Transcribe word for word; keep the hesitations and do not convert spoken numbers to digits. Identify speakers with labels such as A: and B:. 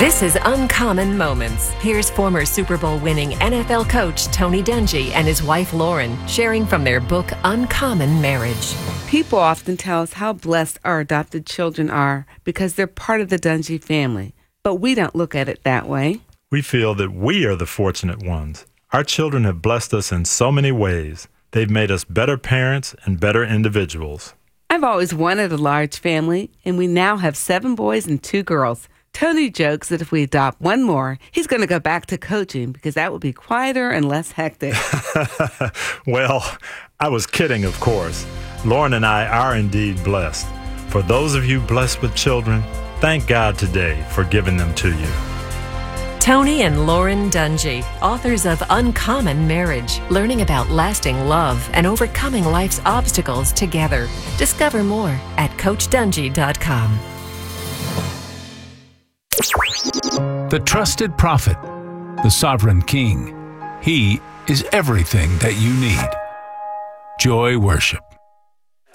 A: This is Uncommon Moments. Here's former Super Bowl winning N F L coach Tony Dungy and his wife Lauren sharing from their book Uncommon Marriage.
B: People often tell us how blessed our adopted children are because they're part of the Dungy family. But we don't look at it that way.
C: We feel that we are the fortunate ones. Our children have blessed us in so many ways. They've made us better parents and better individuals.
B: I've always wanted a large family, and we now have seven boys and two girls. Tony jokes that if we adopt one more, he's going to go back to coaching because that will be quieter and less hectic.
C: Well, I was kidding, of course. Lauren and I are indeed blessed. For those of you blessed with children, thank God today for giving them to you.
A: Tony and Lauren Dungy, authors of Uncommon Marriage, learning about lasting love and overcoming life's obstacles together. Discover more at coach dungy dot com.
D: The trusted prophet, the sovereign king. He is everything that you need. Joy Worship.